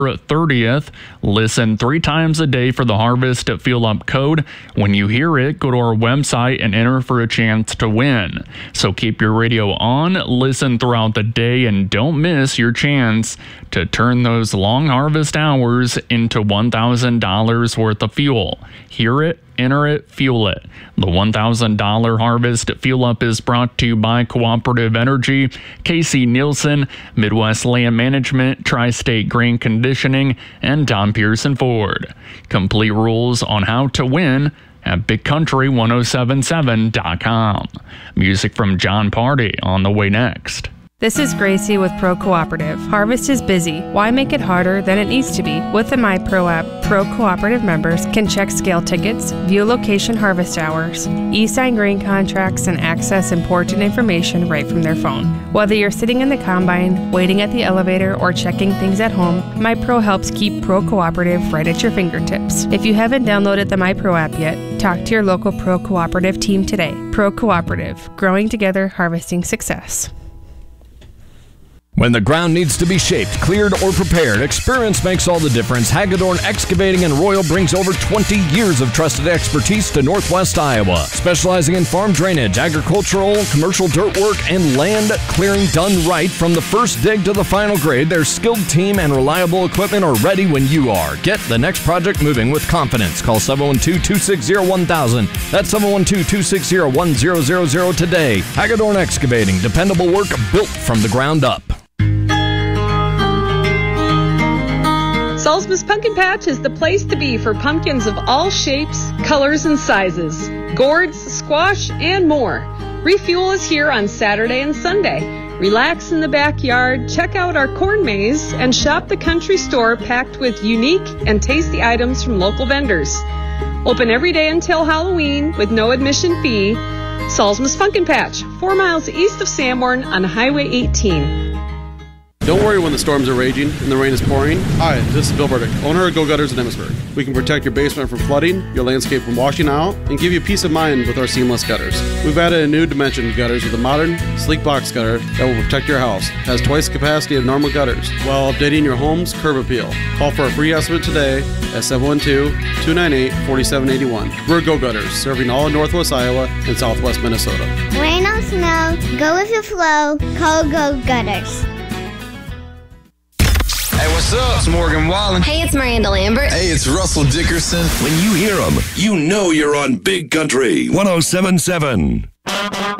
30th. Listen 3 times a day for the Harvest at Fuel Up code. When you hear it, go to our website and enter for a chance to win. So keep your radio on, listen throughout the day, and don't miss your chance to turn those long harvest hours into $1,000 worth of fuel. Hear it, enter it, fuel it. The $1,000 Harvest at Fuel Up is brought to you by Cooperative Energy, KC Nielsen, Midwest Land Management, Tri-State Grain Conditioning, and Don Pearson Ford. Complete rules on how to win at BigCountry1077.com. Music from John Party on the way next. This is Gracie with Pro Cooperative. Harvest is busy. Why make it harder than it needs to be? With the MyPro app, Pro Cooperative members can check scale tickets, view location harvest hours, e-sign grain contracts, and access important information right from their phone. Whether you're sitting in the combine, waiting at the elevator, or checking things at home, MyPro helps keep Pro Cooperative right at your fingertips. If you haven't downloaded the MyPro app yet, talk to your local Pro Cooperative team today. Pro Cooperative, growing together, harvesting success. When the ground needs to be shaped, cleared, or prepared, experience makes all the difference. Hagedorn Excavating and Royal brings over 20 years of trusted expertise to Northwest Iowa, specializing in farm drainage, agricultural, commercial dirt work, and land clearing done right. From the first dig to the final grade, their skilled team and reliable equipment are ready when you are. Get the next project moving with confidence. Call 712-260-1000. That's 712-260-1000 today. Hagedorn Excavating, dependable work built from the ground up. Salzman's Pumpkin Patch is the place to be for pumpkins of all shapes, colors, and sizes, gourds, squash, and more. Refuel is here on Saturday and Sunday. Relax in the backyard, check out our corn maze, and shop the country store packed with unique and tasty items from local vendors. Open every day until Halloween with no admission fee. Salzman's Pumpkin Patch, 4 miles east of Sanborn on Highway 18. Don't worry when the storms are raging and the rain is pouring. Hi, this is Bill Burdick, owner of Go Gutters in Emmitsburg. We can protect your basement from flooding, your landscape from washing out, and give you peace of mind with our seamless gutters. We've added a new dimension to gutters with a modern, sleek box gutter that will protect your house. It has twice the capacity of normal gutters while updating your home's curb appeal. Call for a free estimate today at 712-298-4781. We're Go Gutters, serving all of Northwest Iowa and Southwest Minnesota. Rain or snow, go with your flow, call Go Gutters. Hey, what's up? It's Morgan Wallen. Hey, it's Miranda Lambert. Hey, it's Russell Dickerson. When you hear them, you know you're on Big Country 1077.